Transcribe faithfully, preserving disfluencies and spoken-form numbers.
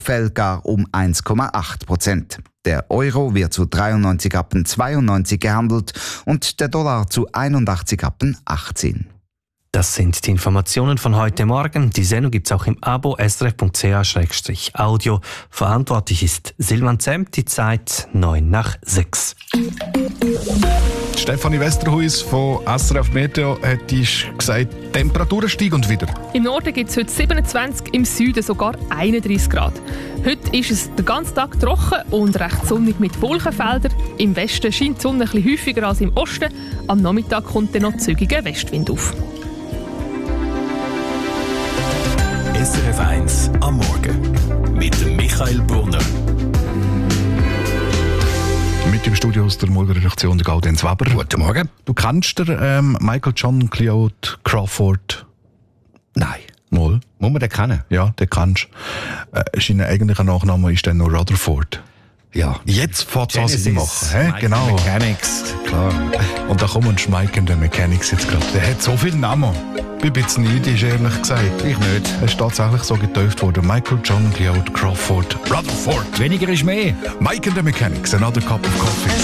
fällt gar um eins Komma acht Prozent. Der Euro wird zu dreiundneunzig Rappen zweiundneunzig gehandelt und der Dollar zu einundachtzig Rappen achtzehn. Das sind die Informationen von heute Morgen. Die Sendung gibt es auch im Abo s r f punkt c h slash audio. Verantwortlich ist Silvan Zemp, die Zeit neun nach sechs. Stefanie Westerhuis von S R F Meteo hat gesagt, Temperaturen steigen und wieder. Im Norden gibt es heute siebenundzwanzig, im Süden sogar einunddreißig Grad. Heute ist es den ganzen Tag trocken und recht sonnig mit Wolkenfeldern. Im Westen scheint die Sonne ein bisschen häufiger als im Osten. Am Nachmittag kommt dann noch zügiger Westwind auf. S R F eins am Morgen mit dem Michael Brunner. Mit im Studio aus der Morgenredaktion der Gaudenz Weber. Guten Morgen. Du kennst den ähm, Michael John Cleode Crawford? Nein. Mal. Muss man den kennen? Ja, den kennst du. Äh, sein eigentlicher Nachname ist dann noch Rutherford. Ja. Jetzt fährt es an Sinn machen. He? Genau. Mechanics, klar. Und da kommt Mike in der Mechanics jetzt gerade. Der hat so viele Namen. Ich bin ein bisschen neidisch, ehrlich gesagt. Ich nicht. Er ist tatsächlich so getauft worden. Michael John Cleode Crawford Rutherford. Weniger ist mehr. Mike in der Mechanics, another cup of coffee.